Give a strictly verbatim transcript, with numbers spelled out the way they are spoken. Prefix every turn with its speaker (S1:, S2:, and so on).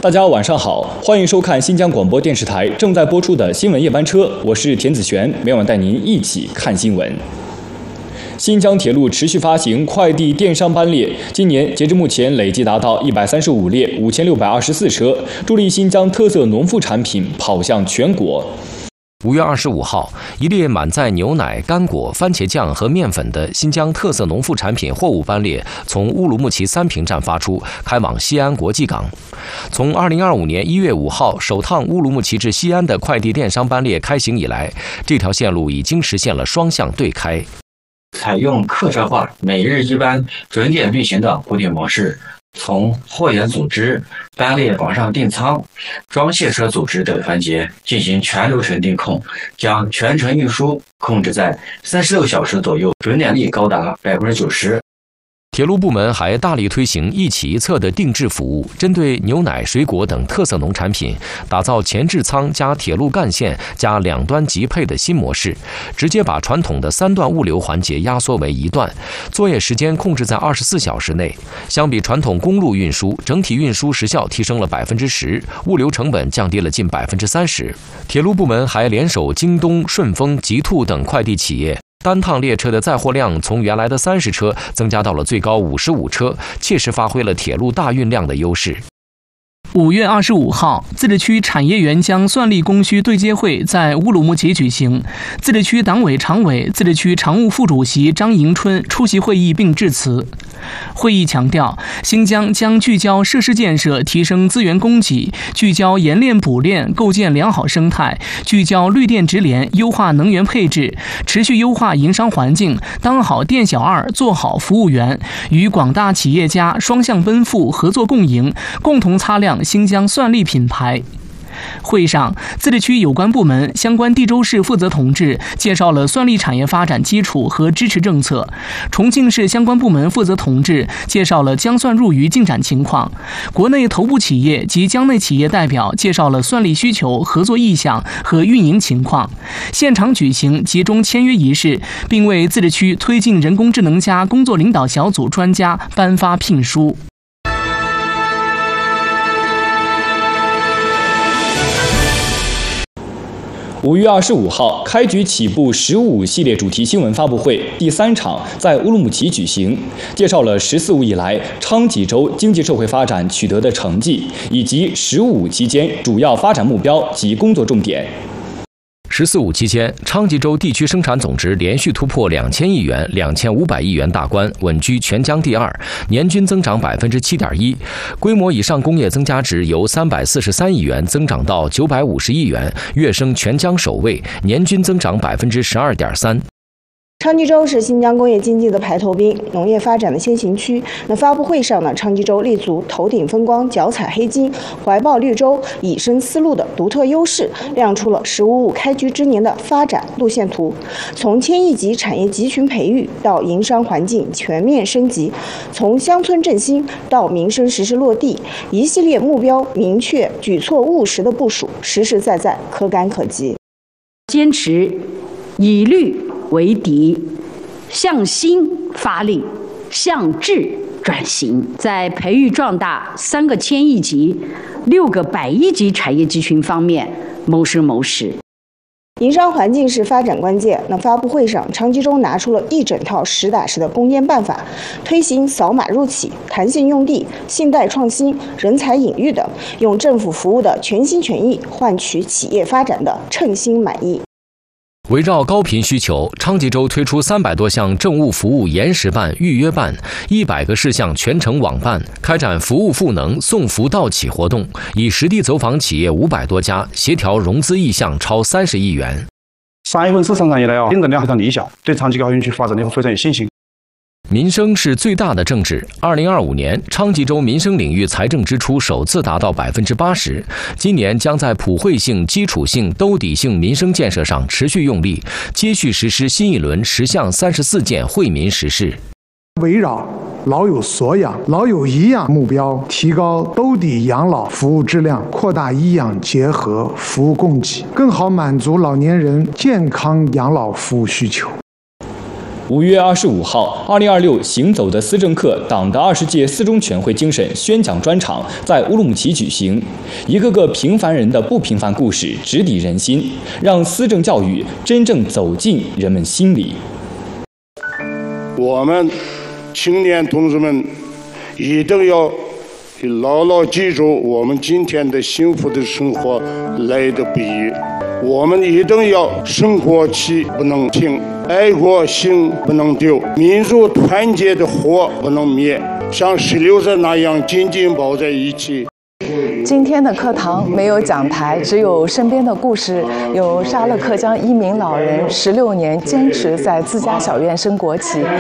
S1: 大家晚上好，欢迎收看新疆广播电视台正在播出的新闻夜班车，我是田子璇，每晚带您一起看新闻。新疆铁路持续发行快递电商班列，今年截至目前累计达到一百三十五列五千六百二十四车，助力新疆特色农副产品跑向全国。
S2: 五月二十五号，一列满载牛奶、干果、番茄酱和面粉的新疆特色农副产品货物班列从乌鲁木齐三平站发出，开往西安国际港。从二零二五年一月五号首趟乌鲁木齐至西安的快递电商班列开行以来，这条线路已经实现了双向对开。
S3: 采用客车化、每日一班、准点运行的固定模式，从货源组织、班列网上订仓、装卸车组织等环节进行全流程定控，将全程运输控制在三十六小时左右，准点率高达百分之九十。
S2: 铁路部门还大力推行一起一策的定制服务，针对牛奶、水果等特色农产品，打造前置仓加铁路干线加两端集配的新模式，直接把传统的三段物流环节压缩为一段，作业时间控制在二十四小时内。相比传统公路运输，整体运输时效提升了百分之十，物流成本降低了近百分之三十。铁路部门还联手京东、顺丰、极兔等快递企业。单趟列车的载货量从原来的三十车增加到了最高五十五车，切实发挥了铁路大运量的优势。
S4: 五月二十五号，自治区产业园浆蒜粒供需对接会在乌鲁木齐举行。自治区党委常委、自治区常务副主席张迎春出席会议并致辞。会议强调，新疆将聚焦设施建设，提升资源供给，聚焦冶炼补炼，构建良好生态，聚焦绿电直联，优化能源配置，持续优化营商环境，当好店小二，做好服务员，与广大企业家双向奔赴，合作共赢，共同擦亮新疆蒜粒品牌。会上，自治区有关部门、相关地州市负责同志介绍了蒜粒产业发展基础和支持政策；重庆市相关部门负责同志介绍了姜蒜入鱼进展情况；国内头部企业及疆内企业代表介绍了蒜粒需求、合作意向和运营情况。现场举行集中签约仪式，并为自治区推进人工智能加工作领导小组专家颁发聘书。
S1: 五月二十五号，开局起步十五系列主题新闻发布会第三场在乌鲁木齐举行，介绍了“十四五”以来昌吉州经济社会发展取得的成绩，以及“十五”期间主要发展目标及工作重点。
S2: 十四五期间，昌吉州地区生产总值连续突破两千亿元、两千五百亿元大关，稳居全疆第二，年均增长百分之七点一。规模以上工业增加值由三百四十三亿元增长到九百五十亿元，跃升全疆首位，年均增长百分之十二点三。
S5: 昌吉州是新疆工业经济的排头兵，农业发展的先行区。那发布会上呢，昌吉州立足头顶风光、脚踩黑金、怀抱绿洲、以身思路的独特优势，亮出了“十五五”开局之年的发展路线图。从千亿级产业集群培育到营商环境全面升级，从乡村振兴到民生实施落地，一系列目标明确、举措务实的部署，实实在在、可感可及。
S6: 坚持以绿为敌，向新发力，向质转型，在培育壮大三个千亿级、六个百亿级产业集群方面谋生谋实。
S5: 营商环境是发展关键。那发布会上，昌吉州拿出了一整套实打实的攻坚办法，推行扫码入企、弹性用地、信贷创新、人才引育等，用政府服务的全心全意换取企业发展的称心满意。
S2: 围绕高频需求，昌吉州推出三百多项政务服务延时办、预约办，一百个事项全程网办，开展服务赋能、送福到企活动，以实地走访企业五百多家，协调融资意向超三十亿元。
S7: 三月份市场上以来啊，竞争量非常理想，对昌吉高新区发展以后非常有信心。
S2: 民生是最大的政治。二零二五年，昌吉州民生领域财政支出首次达到百分之八十。今年将在普惠性、基础性、兜底性民生建设上持续用力，接续实施新一轮十项三十四件惠民实事。
S8: 围绕老有所养、老有颐养目标，提高兜底养老服务质量，扩大医养结合服务供给，更好满足老年人健康养老服务需求。
S1: 五月二十五号，二零二六行走的思政课党的二十届四中全会精神宣讲专场在乌鲁木齐举行，一个个平凡人的不平凡故事直抵人心，让思政教育真正走进人们心里。
S9: 我们青年同志们一定要牢牢记住，我们今天的幸福的生活来的不易。我们一定要生活气不能停，爱国心不能丢，民族团结的火不能灭，像石榴子那样紧紧抱在一起。
S10: 今天的课堂没有讲台，只有身边的故事。有沙勒克江一名老人十六年坚持在自家小院升国旗，